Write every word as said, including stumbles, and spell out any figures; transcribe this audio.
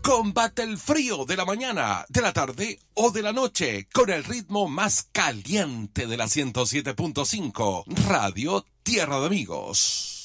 Combate el frío de la mañana, de la tarde o de la noche con el ritmo más caliente de la ciento siete punto cinco. Radio Tierra de Amigos.